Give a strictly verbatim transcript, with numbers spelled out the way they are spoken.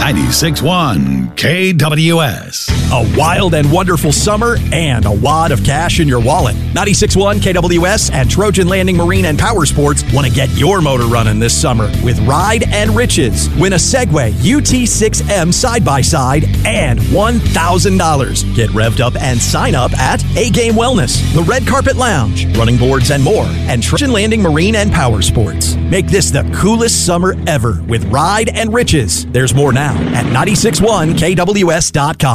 ninety-six point one K W S. A wild and wonderful summer and a wad of cash in your wallet. ninety-six point one K W S and Trojan Landing Marine and Power Sports want to get your motor running this summer with Ride and Riches. Win a Segway U T six M side-by-side and one thousand dollars. Get revved up and sign up at A-Game Wellness, the Red Carpet Lounge, Running Boards and more, and Trojan Landing Marine and Power Sports. Make this the coolest summer ever with Ride and Riches. There's more now at nine six one K W S dot com.